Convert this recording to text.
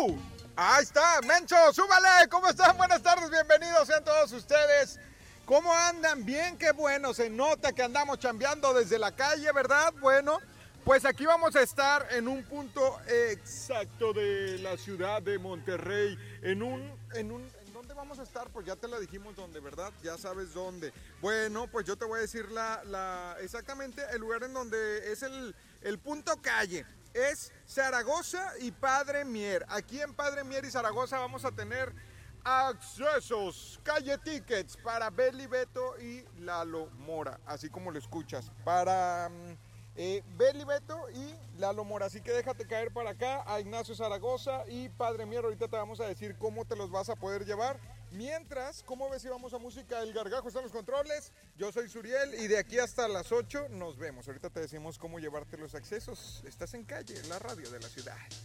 Ahí está, Mencho, súbale. ¿Cómo están? Buenas tardes, bienvenidos sean todos ustedes. ¿Cómo andan? Bien, qué bueno. Se nota que andamos chambeando desde la calle, ¿verdad? Bueno, pues aquí vamos a estar en un punto exacto de la ciudad de Monterrey. ¿En dónde vamos a estar? Pues ya te lo dijimos dónde, ¿verdad? Ya sabes dónde. Bueno, pues yo te voy a decir exactamente el lugar en donde es el punto calle. Es Zaragoza y Padre Mier. Aquí en Padre Mier y Zaragoza vamos a tener accesos, calle tickets para Beli Beto y Lalo Mora, así como lo escuchas, para Beli Beto y Lalo Mora. Así que déjate caer para acá a Ignacio Zaragoza y Padre Mier. Ahorita te vamos a decir cómo te los vas a poder llevar. Mientras, ¿cómo ves si vamos a música? El Gargajo está en los controles. Yo soy Suriel y de aquí hasta las 8 nos vemos. Ahorita te decimos cómo llevarte los accesos. Estás en calle, la radio de la ciudad.